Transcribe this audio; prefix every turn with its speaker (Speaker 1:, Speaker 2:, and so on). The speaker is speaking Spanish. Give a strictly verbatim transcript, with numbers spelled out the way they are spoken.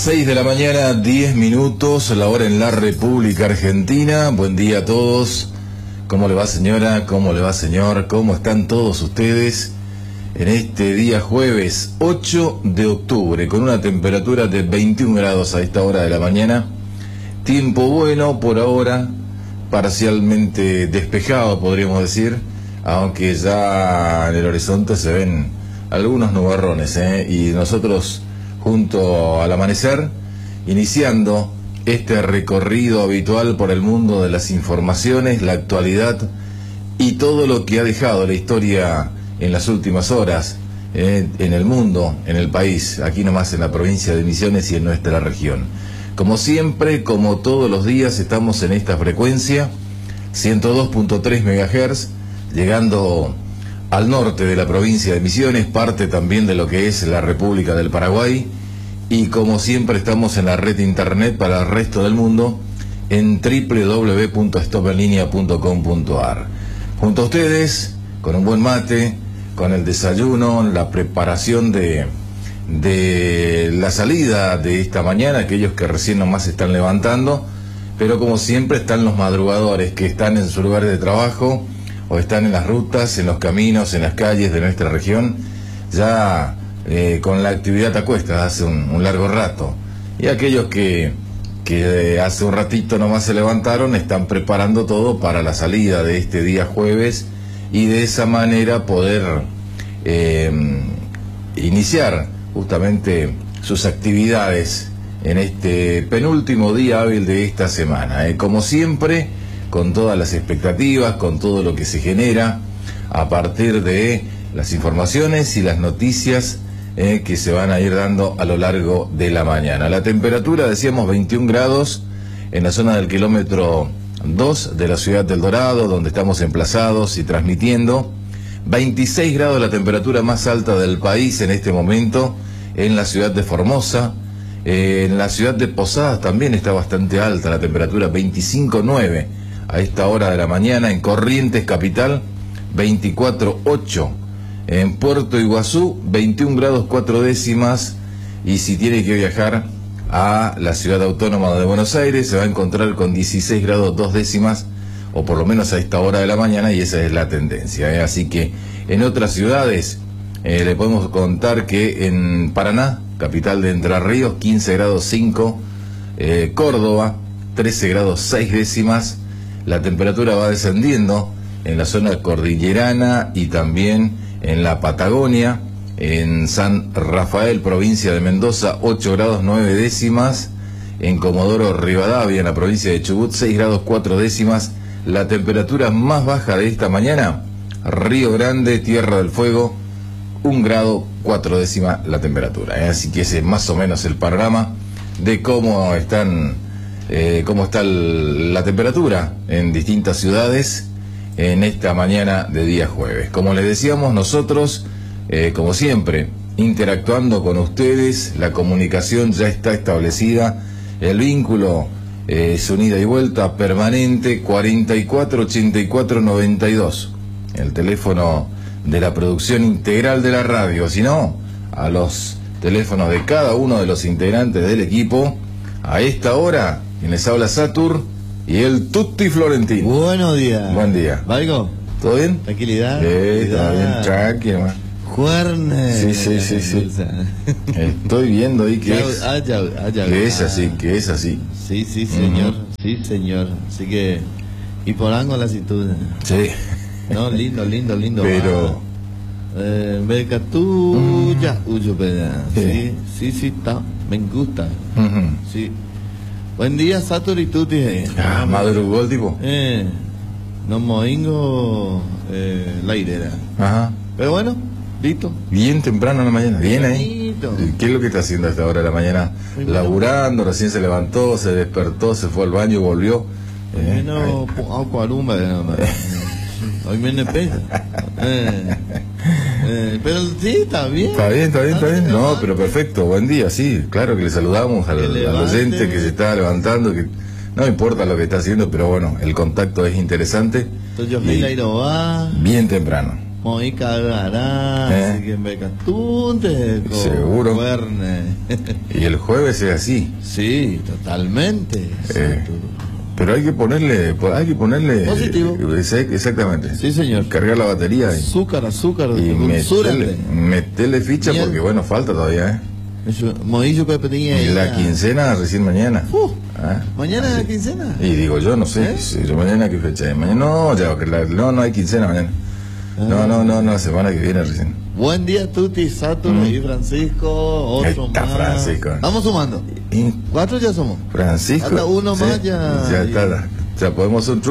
Speaker 1: seis de la mañana, diez minutos, la hora en la República Argentina. Buen día a todos. ¿Cómo le va, señora? ¿Cómo le va, señor? ¿Cómo están todos ustedes en este día jueves ocho de octubre, con una temperatura de veintiún grados a esta hora de la mañana? Tiempo bueno por ahora, parcialmente despejado, podríamos decir, aunque ya en el horizonte se ven algunos nubarrones, ¿eh? Y nosotros, junto al amanecer, iniciando este recorrido habitual por el mundo de las informaciones, la actualidad y todo lo que ha dejado la historia en las últimas horas, eh, en el mundo, en el país, aquí nomás en la provincia de Misiones y en nuestra región. Como siempre, como todos los días, estamos en esta frecuencia, ciento dos punto tres megahertz, llegando al norte de la provincia de Misiones, parte también de lo que es la República del Paraguay, y como siempre estamos en la red internet para el resto del mundo en doble u doble u doble u punto stop en línea punto com punto a r. Junto a ustedes, con un buen mate, con el desayuno, la preparación de, de la salida de esta mañana, aquellos que recién nomás se están levantando, pero como siempre están los madrugadores que están en su lugar de trabajo o están en las rutas, en los caminos, en las calles de nuestra región, ya eh, con la actividad a cuestas hace un, un largo rato. Y aquellos que, que hace un ratito nomás se levantaron, están preparando todo para la salida de este día jueves y de esa manera poder eh, iniciar justamente sus actividades en este penúltimo día hábil de esta semana. Eh, como siempre, con todas las expectativas, con todo lo que se genera a partir de las informaciones y las noticias eh, que se van a ir dando a lo largo de la mañana. La temperatura, decíamos, veintiún grados en la zona del kilómetro dos de la ciudad del Dorado, donde estamos emplazados y transmitiendo. veintiséis grados la temperatura más alta del país en este momento en la ciudad de Formosa. Eh, en la ciudad de Posadas también está bastante alta la temperatura, veinticinco punto nueve a esta hora de la mañana. En Corrientes capital, veinticuatro punto ocho. En Puerto Iguazú, veintiún grados cuatro décimas. Y si tiene que viajar a la ciudad autónoma de Buenos Aires, se va a encontrar con dieciséis grados dos décimas, o por lo menos a esta hora de la mañana, y esa es la tendencia, ¿eh? Así que en otras ciudades eh, le podemos contar que en Paraná, capital de Entre Ríos, quince grados cinco, eh, Córdoba, trece grados seis décimas. La temperatura va descendiendo en la zona cordillerana y también en la Patagonia. En San Rafael, provincia de Mendoza, ocho grados nueve décimas. En Comodoro Rivadavia, en la provincia de Chubut, seis grados cuatro décimas. La temperatura más baja de esta mañana, Río Grande, Tierra del Fuego, un grado cuatro décimas la temperatura, ¿eh? Así que ese es más o menos el panorama de cómo están, eh, cómo está el, la temperatura en distintas ciudades en esta mañana de día jueves. Como les decíamos, nosotros, eh, como siempre, interactuando con ustedes, la comunicación ya está establecida, el vínculo eh, es un ida y vuelta permanente, cuarenta y cuatro ochenta y cuatro noventa y dos, el teléfono de la producción integral de la radio, sino a los teléfonos de cada uno de los integrantes del equipo. A esta hora, quien les habla, Satur, y el Tutti Florentino.
Speaker 2: Buenos días.
Speaker 1: Buen día.
Speaker 2: ¿Valgo?
Speaker 1: ¿Todo bien?
Speaker 2: Tranquilidad.
Speaker 1: Sí, todo bien, tranquilo, man.
Speaker 2: Juerne.
Speaker 1: Sí, sí, sí, sí. Estoy viendo ahí que es,
Speaker 2: Haya, haya,
Speaker 1: que es así, que es así.
Speaker 2: Sí, sí, señor.
Speaker 1: Uh-huh.
Speaker 2: Sí, señor. Así que, y por algo la cintura.
Speaker 1: Sí.
Speaker 2: No, lindo, lindo, lindo.
Speaker 1: Pero...
Speaker 2: Eh, Mercatuya, uh, uyo, sí, sí, sí, está. Me gusta.
Speaker 1: Uh-huh.
Speaker 2: Sí. Buen día, Satur y Tuti.
Speaker 1: Ah, madrugó el tipo.
Speaker 2: Eh, no moingo eh, la idea.
Speaker 1: Ajá.
Speaker 2: Pero bueno, listo.
Speaker 1: Bien temprano en la mañana, bien ahí.
Speaker 2: Listo.
Speaker 1: ¿Qué es lo que está haciendo a esta hora de la mañana?
Speaker 2: Muy bueno.
Speaker 1: Laburando, recién se levantó, se despertó, se fue al baño, volvió. Eh,
Speaker 2: Bueno, agua alumba. Hoy me pesa. Eh, eh, pero sí, está bien.
Speaker 1: Está bien, está bien, está bien. No, pero perfecto, buen día, sí. Claro que le saludamos al,
Speaker 2: Que
Speaker 1: al oyente que se está levantando, que no importa lo que está haciendo, pero bueno, el contacto es interesante.
Speaker 2: Entonces,
Speaker 1: Y
Speaker 2: Mila y no va.
Speaker 1: bien temprano.
Speaker 2: Muy cagará,
Speaker 1: ¿Eh?
Speaker 2: así que en Becatunte,
Speaker 1: Seguro.
Speaker 2: Cuerne.
Speaker 1: Y el jueves es así.
Speaker 2: Sí, totalmente.
Speaker 1: Eh, pero hay que ponerle, hay que ponerle
Speaker 2: Positivo.
Speaker 1: eh, exactamente.
Speaker 2: Sí, señor.
Speaker 1: Cargar la batería y,
Speaker 2: Azúcar, azúcar,
Speaker 1: y
Speaker 2: dulzura.
Speaker 1: meterle, meterle ficha
Speaker 2: Miel.
Speaker 1: porque bueno, falta todavía, ¿eh?
Speaker 2: Eso, Moillo pepinilla.
Speaker 1: Y la quincena recién mañana.
Speaker 2: Uh,
Speaker 1: ¿Ah?
Speaker 2: ¿Mañana es
Speaker 1: Así.
Speaker 2: la quincena?
Speaker 1: Y digo yo, no sé,
Speaker 2: ¿Eh?
Speaker 1: si yo mañana qué fecha es. Mañana, no, ya, que la- no, no hay quincena mañana. No, no, no, no, la semana que viene recién.
Speaker 2: Buen día, Tuti, Saturno
Speaker 1: Mm.
Speaker 2: y Francisco. Otro
Speaker 1: Está
Speaker 2: más.
Speaker 1: Francisco.
Speaker 2: Vamos sumando.
Speaker 1: Y
Speaker 2: Cuatro ya somos.
Speaker 1: Francisco.
Speaker 2: Hasta uno
Speaker 1: sí,
Speaker 2: más ya.
Speaker 1: Ya está, ya podemos hacer un truco.